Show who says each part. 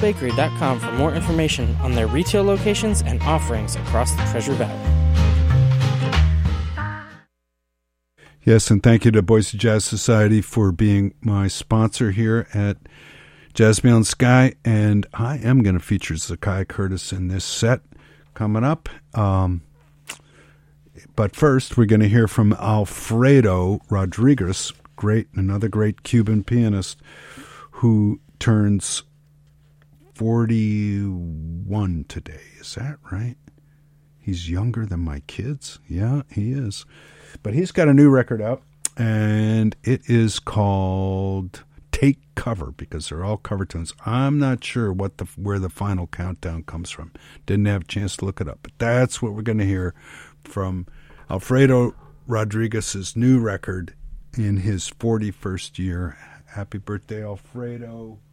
Speaker 1: treasurebakery.com for more information on their retail locations and offerings across the Treasure Valley.
Speaker 2: Yes, and thank you to Boise Jazz Society for being my sponsor here at Jazz Beyond Sky. And I am going to feature Zakiya Curtis in this set coming up. But first, we're going to hear from Alfredo Rodriguez, another great Cuban pianist who turns 41 today. Is that right? He's younger than my kids. Yeah, he is. But he's got a new record out, and it is called Take Cover, because they're all cover tunes. I'm not sure where the final countdown comes from. Didn't have a chance to look it up. But that's what we're going to hear from Alfredo Rodriguez's new record in his 41st year. Happy birthday, Alfredo.